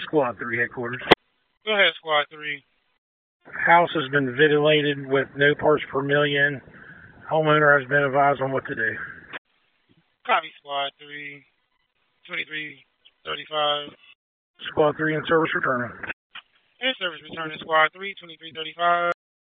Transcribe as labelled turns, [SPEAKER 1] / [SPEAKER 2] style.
[SPEAKER 1] Squad 3 headquarters.
[SPEAKER 2] Go ahead, Squad 3.
[SPEAKER 1] House has been ventilated with no parts per million. Homeowner has been advised on what to do.
[SPEAKER 2] Copy, Squad 3. 2335.
[SPEAKER 1] Squad 3 in service returning.
[SPEAKER 2] In service returning, Squad 3, 2335.